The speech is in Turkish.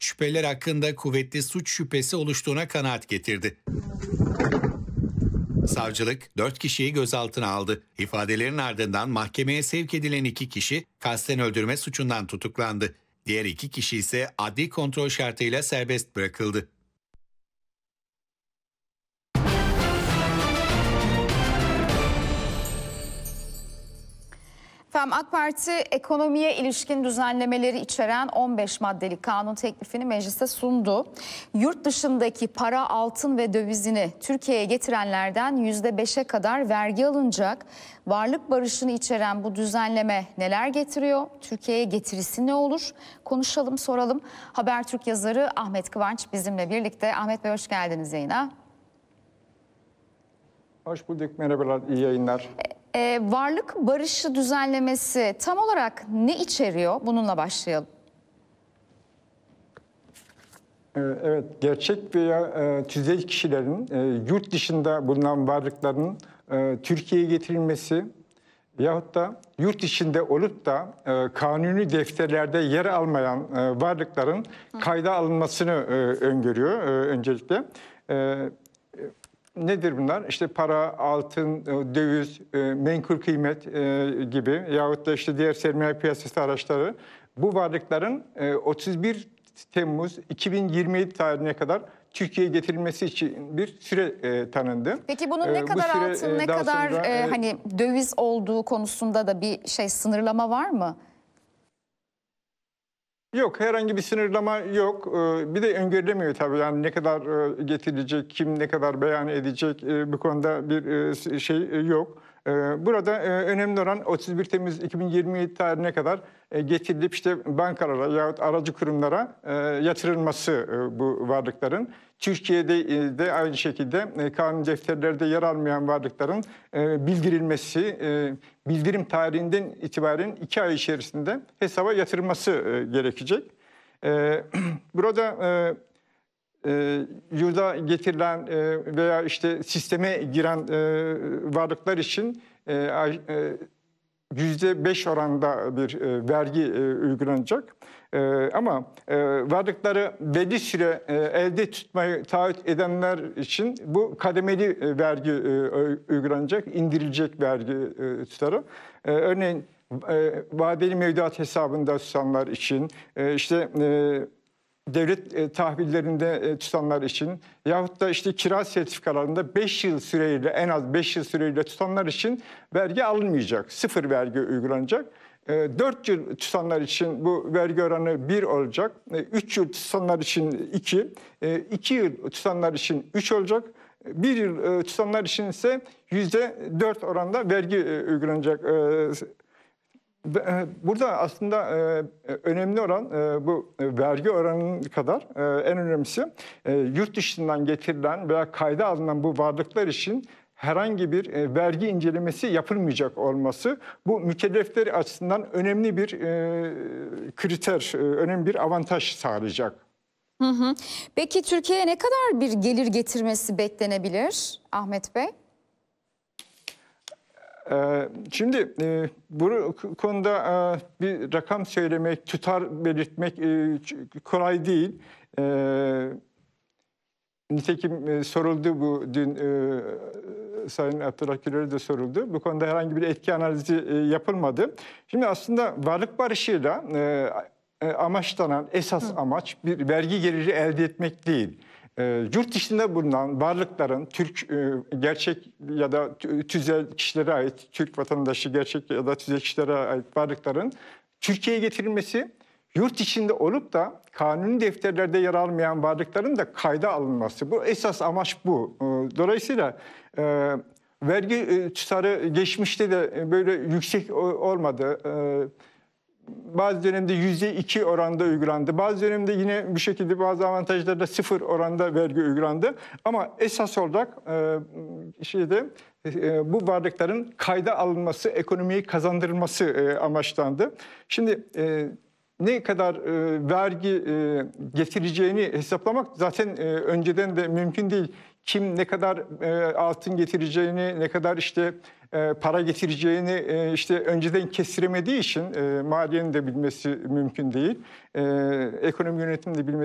şüpheliler hakkında kuvvetli suç şüphesi oluştuğuna kanaat getirdi. Savcılık 4 kişiyi gözaltına aldı. İfadelerin ardından mahkemeye sevk edilen 2 kişi kasten öldürme suçundan tutuklandı. Diğer 2 kişi ise adli kontrol şartıyla serbest bırakıldı. Efendim, AK Parti ekonomiye ilişkin düzenlemeleri içeren 15 maddelik kanun teklifini meclise sundu. Yurt dışındaki para, altın ve dövizini Türkiye'ye getirenlerden %5'e kadar vergi alınacak. Varlık barışını içeren bu düzenleme neler getiriyor? Türkiye'ye getirisi ne olur? Konuşalım, soralım. Habertürk yazarı Ahmet Kıvanç bizimle birlikte. Ahmet Bey, hoş geldiniz yayına. Hoş bulduk, merhabalar, iyi yayınlar. Varlık barışı düzenlemesi tam olarak ne içeriyor? Bununla başlayalım. Evet, gerçek veya tüzel kişilerin yurt dışında bulunan varlıklarının Türkiye'ye getirilmesi yahut da yurt içinde olup da kanuni defterlerde yer almayan varlıkların kayda alınmasını öngörüyor öncelikle. Nedir bunlar? İşte para, altın, döviz, menkul kıymet gibi yahut da işte diğer sermaye piyasası araçları bu varlıkların 31 Temmuz 2027 tarihine kadar Türkiye'ye getirilmesi için bir süre tanındı. Peki bunun ne kadar altın, ne kadar sonra, hani döviz olduğu konusunda da bir sınırlama var mı? Yok, herhangi bir sınırlama yok. Bir de öngörülemiyor tabii. Yani ne kadar getirilecek, kim ne kadar beyan edecek, bu konuda bir şey yok. Burada önemli olan 31 Temmuz 2027 tarihine kadar getirilip işte bankalara yahut aracı kurumlara yatırılması bu varlıkların. Türkiye'de de aynı şekilde kanun defterlerde yer almayan varlıkların bildirilmesi, bildirim tarihinden itibaren 2 ay içerisinde hesaba yatırılması gerekecek. Burada yurda getirilen veya işte sisteme giren varlıklar için %5 oranında bir vergi uygulanacak. Ama varlıkları belli süre elde tutmayı taahhüt edenler için bu kademeli vergi uygulanacak, indirilecek vergi tutarı. Örneğin vadeli mevduat hesabında tutanlar için, işte devlet tahvillerinde tutanlar için yahut da işte kira sertifikalarında 5 yıl süreyle, en az 5 yıl süreyle tutanlar için vergi alınmayacak. 0 vergi uygulanacak. 4 yıl tutanlar için bu vergi oranı 1 olacak. 3 yıl tutanlar için 2. 2 yıl tutanlar için 3 olacak. 1 yıl tutanlar için ise %4 oranda vergi uygulanacak. Burada aslında önemli olan bu vergi oranının kadar en önemlisi yurt dışından getirilen veya kayda alınan bu varlıklar için herhangi bir vergi incelemesi yapılmayacak olması bu mükellefler açısından önemli bir kriter, önemli bir avantaj sağlayacak. Peki Türkiye'ye ne kadar bir gelir getirmesi beklenebilir Ahmet Bey? Şimdi bu konuda bir rakam söylemek, tutar belirtmek kolay değil. Nitekim soruldu bu dün Sayın Abdullah Güler'e de soruldu. Bu konuda herhangi bir etki analizi yapılmadı. Şimdi aslında varlık barışıyla amaçlanan esas amaç bir vergi geliri elde etmek değil. Yurt dışında bulunan varlıkların Türk gerçek ya da tüzel kişilere ait, Türk vatandaşı gerçek ya da tüzel kişilere ait varlıkların Türkiye'ye getirilmesi, yurt içinde olup da kanuni defterlerde yer almayan varlıkların da kayda alınması. Bu esas amaç bu. Dolayısıyla vergi tutarı geçmişte de böyle yüksek olmadı. Bazı dönemde %2 oranda uygulandı. Bazı dönemde yine bir şekilde bazı avantajlarda 0 oranda vergi uygulandı. Ama esas olarak bu varlıkların kayda alınması, ekonomiyi kazandırılması amaçlandı. Şimdi ne kadar vergi getireceğini hesaplamak zaten önceden de mümkün değil. Kim ne kadar altın getireceğini, ne kadar işte para getireceğini işte önceden kestiremediği için maliyenin de bilmesi mümkün değil. Ekonomi yönetimini de bilmesi